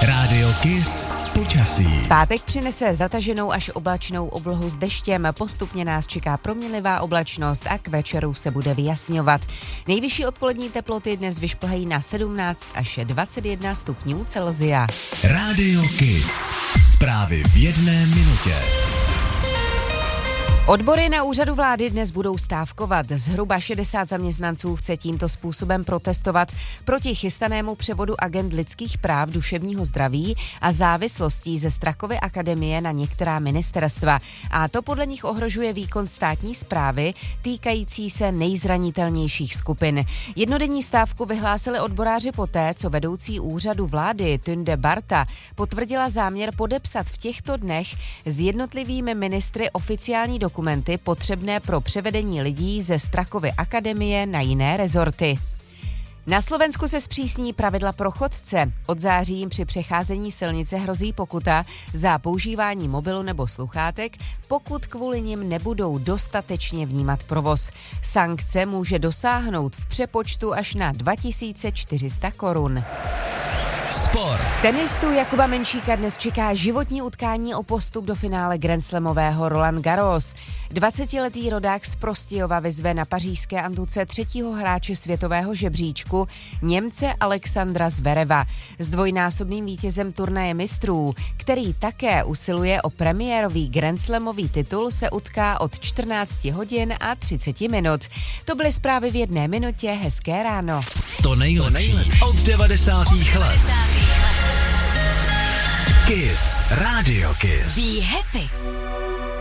Rádio Kiss počasí. Pátek přinese zataženou až oblačnou oblohu s deštěm, postupně nás čeká proměnlivá oblačnost a k večeru se bude vyjasňovat. Nejvyšší odpolední teploty dnes vyšplhají na 17 až 21 stupňů Celsia. Rádio Kiss. Zprávy v jedné minutě. Odbory na úřadu vlády dnes budou stávkovat. Zhruba 60 zaměstnanců chce tímto způsobem protestovat proti chystanému převodu agend lidských práv, duševního zdraví a závislostí ze Strakovy akademie na některá ministerstva. A to podle nich ohrožuje výkon státní správy týkající se nejzranitelnějších skupin. Jednodenní stávku vyhlásili odboráři poté, co vedoucí úřadu vlády Tunde Barta potvrdila záměr podepsat v těchto dnech s jednotlivými ministry oficiální dokumenty potřebné pro převedení lidí ze Strakovy akademie na jiné rezorty. Na Slovensku se zpřísní pravidla pro chodce. Od září jim při přecházení silnice hrozí pokuta za používání mobilu nebo sluchátek, pokud kvůli nim nebudou dostatečně vnímat provoz. Sankce může dosáhnout v přepočtu až na 2400 korun. Sport. Tenistu Jakuba Menšíka dnes čeká životní utkání o postup do finále grandslamového Roland Garros. 20letý rodák z Prostějova vyzve na pařížské Antuce třetího hráče světového žebříčku, Němce Alexandra Zvereva. S dvojnásobným vítězem turnaje mistrů, který také usiluje o premiérový grandslamový titul, se utká od 14 hodin a 30 minut. To byly zprávy v jedné minutě. Hezké ráno. To nejlepší od 90. let. Kiss. Rádio Kiss. Be happy.